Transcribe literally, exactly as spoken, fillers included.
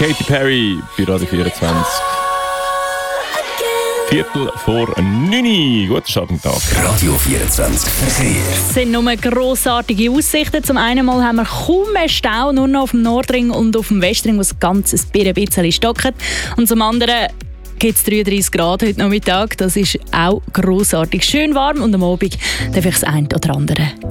Katy Perry bei Radio vierundzwanzig. Viertel vor neun. Guten Start am Tag. Radio vierundzwanzig Verkehr. Es sind nur grossartige Aussichten. Zum einen Mal haben wir kaum mehr Stau, nur noch auf dem Nordring und auf dem Westring, wo es ganz ein bisschen stockt. Und zum anderen gibt es dreiunddreissig Grad heute Nachmittag. Das ist auch grossartig. Schön warm und am Abend darf ich das eine oder andere